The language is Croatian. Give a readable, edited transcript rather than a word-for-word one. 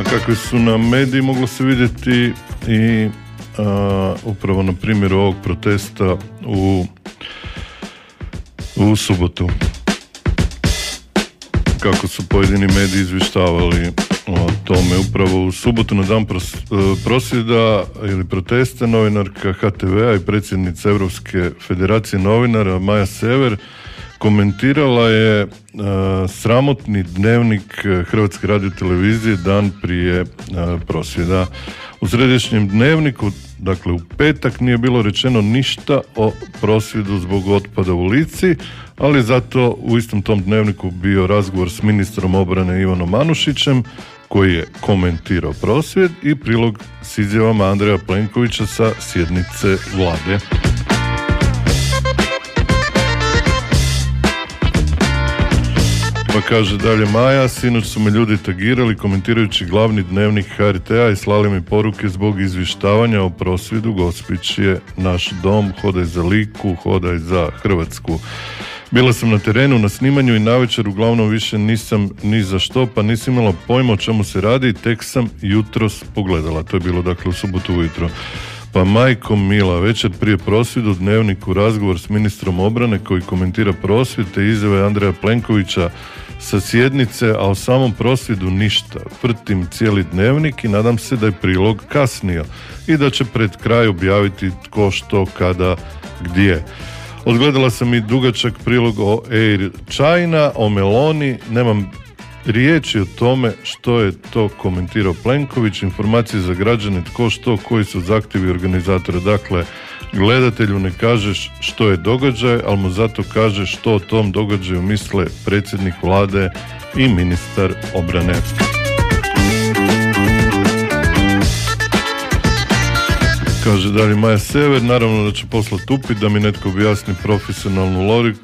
Kakvi su na mediji moglo se vidjeti i upravo na primjeru ovog protesta u subotu. Kako su pojedini mediji izvještavali o tome. Upravo u subotu na dan prosvjeda ili protesta novinarka HTV-a i predsjednica Europske federacije novinara Maja Sever komentirala je sramotni dnevnik Hrvatske radiotelevizije dan prije prosvjeda. U središnjem dnevniku, dakle u petak, nije bilo rečeno ništa o prosvjedu zbog otpada u Lici, ali zato u istom tom dnevniku bio razgovor s ministrom obrane Ivanom Anušićem, koji je komentirao prosvjed, i prilog s izjavama Andreja Plenkovića sa sjednice vlade. Pa kaže dalje Maja, sinoć su me ljudi tagirali komentirajući glavni dnevnik HRT-a i slali mi poruke zbog izvještavanja o prosvjedu. Gospić je naš dom, hodaj za Liku, hodaj za Hrvatsku. Bila sam na terenu na snimanju i navečer uglavnom više nisam ni za što, pa nisam imala pojma o čemu se radi i tek sam jutros pogledala. To je bilo dakle u subotu ujutro. Pa majko mila, večer prije prosvjedu dnevniku razgovor s ministrom obrane koji komentira prosvjed te izjave Andreja Plenkovića sa sjednice, a o samom prosvjedu ništa. Vrtim cijeli dnevnik i nadam se da je prilog kasnio i da će pred kraj objaviti tko, što, kada, gdje. Odgledala sam i dugačak prilog o Air China, o Meloni, nemam riječi o tome što je to komentirao Plenković, informacije za građane, tko, što, koji su zahtjevi organizatora. Dakle, gledatelju ne kažeš što je događaj, ali mu zato kažeš što o tom događaju misle predsjednik vlade i ministar obrane. Kaže dalje Maja Sever, naravno da će poslati upit da mi netko objasni profesionalnu